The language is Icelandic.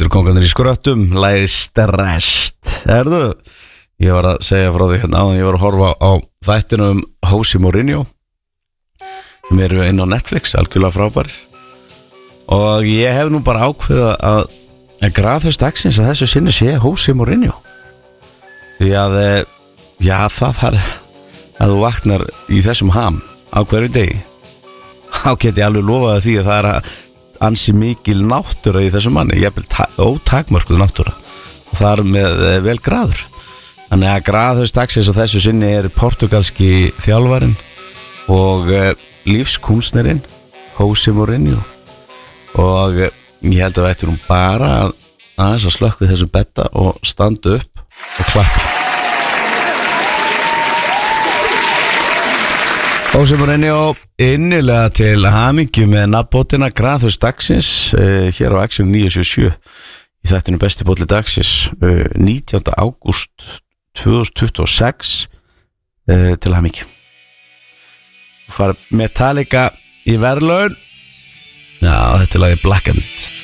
Þetta kongarnir í skröttum, lagið Stressed. Erðu? Ég var að segja frá því hérna áðan, ég var að horfa á þættinum Jose Mourinho sem eru inn á Netflix, algjörlega frábærir. Og ég hef nú bara ákveða að graðhöst dagsins að þessu sinni sé Jose Mourinho. Því að, já, það þarf að þú vaknar í þessum ham á hverju degi. Þá get ég alveg lofaði því að það er ansi mikil náttúra í þessum manni, jafnvel ótakmörkuð náttúra. Og það er með vel graður. Þannig að graðhöst dagsins á þessu sinni er portugalski þjálfarinn og lífskúnstnerinn Jose Mourinho. Og ég held að við ættum bara aðeins að slökka þessu betta og standa upp og klappa. Jose Mourinho innilega til hamingju með nafnbótina graðhöst dagsins hér á Action 977 í þættinu besti bóli dagsins 19. ágúst 2026 til hamingju. Fara Metallica í verðlaun. Já, þetta er lagið Blackened.